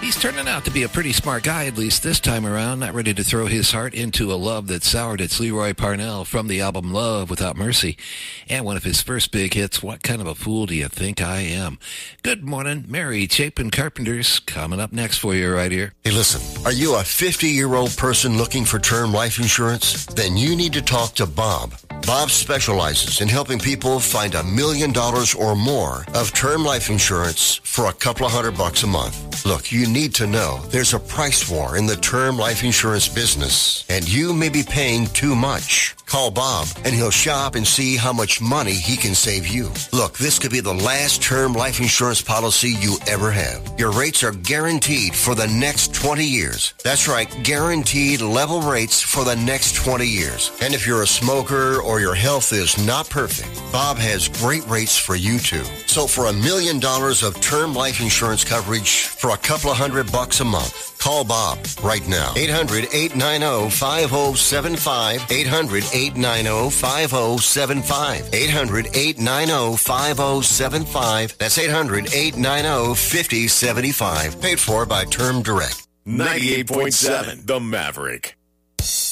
He's turning out to be a pretty smart guy, at least this time around, not ready to throw his heart into a love that soured. It's Leroy Parnell from the album Love Without Mercy. And one of his first big hits, What Kind of a Fool Do You Think I Am? Good morning, Mary Chapin Carpenters, coming up next for you right here. Hey, listen, are you a 50-year-old person looking for term life insurance? Then you need to talk to Bob. Bob specializes in helping people find $1 million or more of term life insurance for a couple of $100 a month. Look, you need to know there's a price war in the term life insurance business, and you may be paying too much. Call Bob, and he'll shop and see how much money he can save you. Look, this could be the last term life insurance policy you ever have. Your rates are guaranteed for the next 20 years. That's right, guaranteed level rates for the next 20 years. And if you're a smoker or your health is not perfect, Bob has great rates for you too. So for $1 million of term life insurance coverage for a couple of $100 a month, call Bob right now. 800-890-5075. 800-890-5075. 800-890-5075. That's 800-890-5075. Paid for by Term Direct. 98.7 The Maverick.